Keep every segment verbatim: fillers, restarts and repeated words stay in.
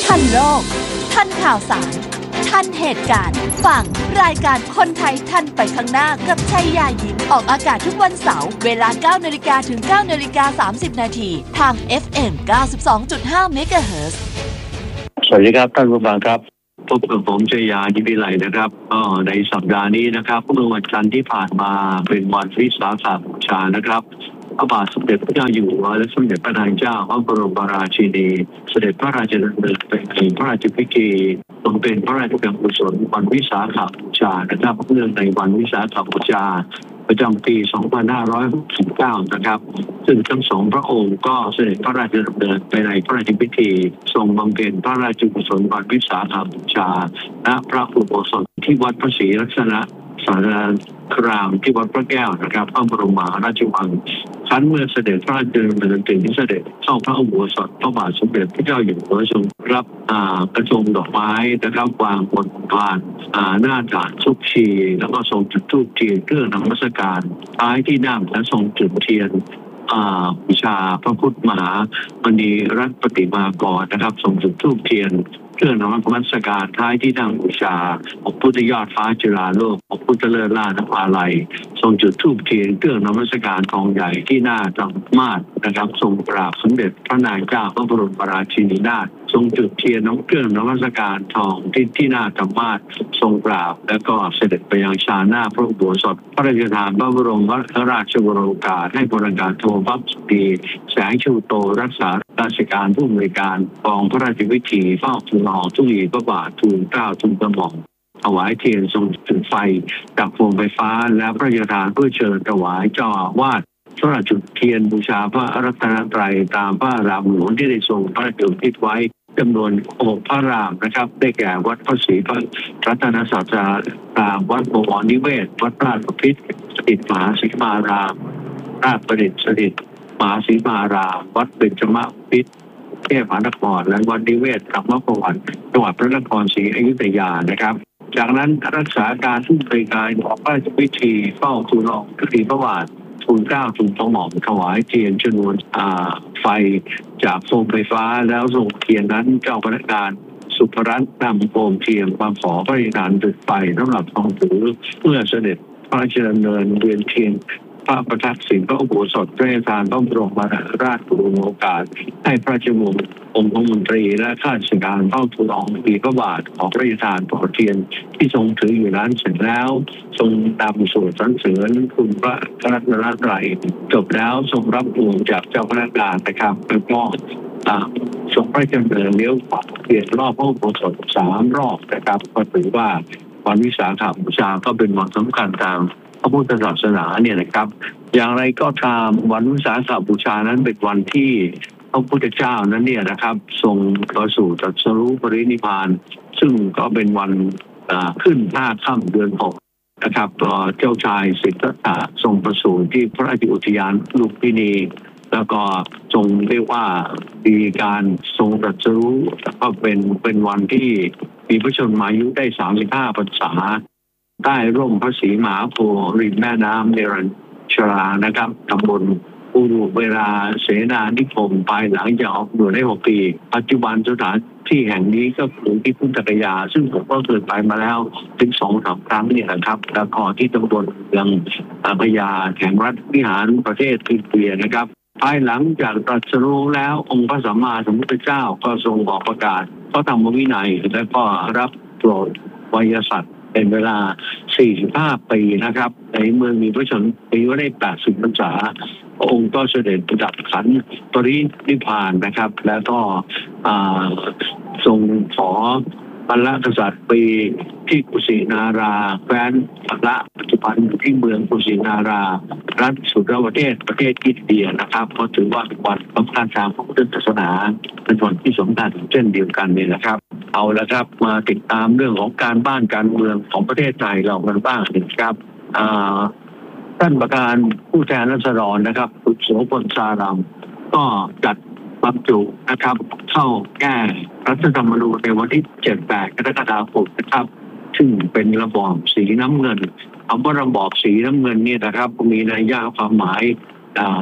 ทันโลกทันข่าวสารทันเหตุการณ์ฟังรายการคนไทยทันไปข้างหน้ากับชัยยายิ้มออกอากาศทุกวันเสาร์เวลา เก้านาฬิกา ถึง เก้านาฬิกาสามสิบ นาทีทาง เอฟ เอ็ม เก้าสิบสองจุดห้า เมกะเฮิรตซ์สวัสดีครับท่านผู้ฟังครับพบกับผมชัยยายิ้มวิไลนะครับก็ในสัปดาห์นี้นะครับเมื่อวันจันทร์ที่ผ่านมาเป็นวันวิสาขบูชานะครับพระบาทสมเด็จพระเจ้าอยู่หัวและสมเด็จพระนางเจ้าพระบรมราชินีเสด็จพระราชดำเนินไปในพระราชพิธีบำเพ็ญพระราชกุศลวันวิสาขบูชานะครับเนื่องในวันวิสาขบูชาประจำปี สองพันห้าร้อยหกสิบเก้า นะครับซึ่งทั้งสองพระองค์ก็เสด็จพระราชดำเนินไปในพระราชพิธีทรงบำเพ็ญพระราชกุศลวันวิสาขบูชาณพระอุโบสถที่วัดพระศรีรัตนศาสดารามที่วัดพระแก้วนะครับพระบรมมหาราชวังครั้นเมื่อเสด็จพระราชดำเนินถึงที่เสด็จเข้าพระอุโบสถพระบาทสมเด็จพระเจ้าอยู่หัวทรงรับกระทงดอกไม้นะครับวางบนพานหน้าฐานชุกชีแล้วก็ทรงจุดธูปเทียนเครื่องนมัสการท้ายที่นั่งและทรงจุดเทียนบูชาพระพุทธมหามณีรัตนปฏิมากรนะครับทรงจุดธูปเทียนเครื่องนมัสการท้ายที่นั่งบูชาองค์พุทธยอดฟ้าจุฬาโลกองค์พุทธเลิศล่านภาลัยทรงจุดธูปเทียนเครื่องนมัสการทองใหญ่ที่หน้าธรรมาสนะครับทรงกราบสมเด็จพระนางเจ้าพระบรมราชินีนาถทรงจุดเทียนน้ำเครื่องนมัสการทองที่ที่หน้าธรรมาสทรงกราบแล้วก็เสด็จไปยังชาหน้าพระอุโบสถพระราชทานพระบรมราชวโรกาสให้บริการโทพับดีแสงชูโตรักษาราชการผู้อำนวยการกองพระราชวิธีเฝ้าทูลละอองธุลีพระบาททูลเกล้าทูลกระหม่อมถวายเทียนทรงจุดไฟดับโคมไฟฟ้าและพระราชทานเพื่อเชิญถวายเจ้าอาวาสพระราชจุดเทียนบูชาพระรัตนตรัยตามพระอารามหลวงที่ได้ทรงพระราชอุทิศไว้จำนวนหกพระรามนะครับได้แก่วัดพระศรีพระรัตนศาสดารามวัดบวรนิเวศวัดราชบพิตรสถิตมหาสีมารามราชประดิษฐ์สถิตมหาสีมารามวัดเบญจมพิตรเทพมหานครและวัดนิเวศธรรมประวัติจังหวัดพระนครศรีอยุธยานะครับจากนั้นรักษาการผู้บริการของพระราชพิธีเฝ้าทูลละอองธุลีพระบาททูลเกล้าทูลกระหม่อมถวายเทียนชนวนไฟจากโคมไฟฟ้าแล้วส่งเทียนนั้นเจ้าพนักงานสุภรัตน์นำโคมเทียนมาขอพระราชทานจุดไฟสำหรับทองถือเมื่อเสด็จพระราชดำเนินเวียนเทียนพระประทับสิงห์พระอุโบสถพระราชทานพระบรมราชโองการให้พระราชวงศ์องค์มนตรีและข้าราชการเฝ้าทูลละอองธุลีพระบาทของพระราชทานโปรดเทียนที่ทรงถืออยู่นั้นเสร็จแล้วทรงนำสวดสรรเสริญคุณพระรัตนตรัยจบแล้วทรงรับรวงจากเจ้าพนักงานนะครับแล้วก็ทรงพระราชดำเนินเลี้ยวขวาเปลี่ยนรอบพระอุโบสถสามรอบนะครับก็ถือว่าวันวิสาขบูชาก็เป็นวันสำคัญตามพระพุทธศาสนาเนี่ยนะครับอย่างไรก็ตามวันวิสาขบูชานั้นเป็นวันที่พระพุทธเจ้านั้นเนี่ยนะครับทรงประสูติตรัสรู้ปรินิพพานซึ่งก็เป็นวันขึ้นห้าค่ำเดือนหกนะครับเจ้าชายสิทธัตถะทรงประสูติที่พระราชอุทยานลุมพินีแล้วก็ทรงเรียกว่ามีการทรงตรัสรู้ก็เป็นเป็นวันที่มีพระชนมายุได้สามสิบห้าพรรษาใต้ร่มพระศรีมหาโพธิ์ริมแม่น้ำเนรัญชรานะครับตำบลอุรุเวลาเสนานิคมภายหลังจากออกบวชได้หกปีปัจจุบันสถานที่แห่งนี้ก็คือที่พุทธคยาซึ่งผมก็เคยไปมาแล้วถึงสองสามครั้งเนี่ยนะครับแล้วก็ที่ตำบลเมืองพญาแห่งรัฐวิหารประเทศอินเดียนะครับภายหลังจากตรัสรู้แล้วองค์พระสัมมาสัมพุทธเจ้าก็ทรงบอกประกาศพระธรรมวินัยและก็รับโปรดไวยสัตว์เป็นเวลาสี่สิบห้าปีนะครับในเมืองมีพระชนปีว่าได้แปดสิบพรรษาพระองค์ก็เสด็จประดับขันปรินิพพานนะครับแล้วก็ทรงขอพระกษัตริย์ปีที่กุสินาราแคว้นพระปัจจุบันที่เมืองกุสินารารัฐสุรประเทศประเทศอินเดียนะครับเพราะถือว่าเป็นวันสำคัญทางพระพุทธศาสนาเป็นวันที่สำคัญเช่นเดียวกันนี่แหละครับเอาละครับมาติดตามเรื่องของการบ้านการเมืองของประเทศไทยเรากันบ้างนะครับท่านประธานผู้แทนราษฎรนะครับคุณโสพลสารัมก็จัดบรรจุนะครับเข้าแก้รัฐธรรมนูญในวันที่เจ็ด แปดกรกฎาคมนะครับซึ่งเป็นระบอบสีน้ำเงินคำว่าระบอบสีน้ำเงินเนี่ยนะครับมีนัยยะความหมาย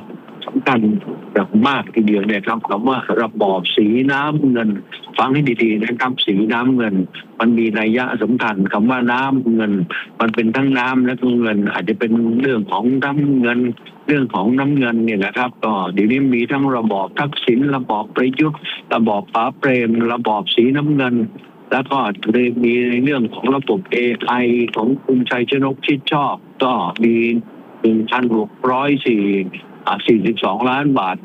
สำคัญอย่างมากทีเดียวเนี่ยครับคำว่าระบอบสีน้ำเงินฟังให้ดีๆนะครับสีน้ำเงินมันมีนัยยะสำคัญคำว่าน้ำเงินมันเป็นทั้งน้ำและก็เงินอาจจะเป็นเรื่องของน้ำเงินเรื่องของน้ำเงินเนี่ยนะครับก็เดี๋ยวนี้มีทั้งระบอบทักษิณระบอบประยุทธ์ระบอบป๋าเปรมระบอบสีน้ำเงินแล้วก็เลยมีในเรื่องของระบบ เอ ไอ ของคุณชัยชนกชิดชอบก็มี หนึ่งพันหกร้อยสี่สิบสอง ล้านบาท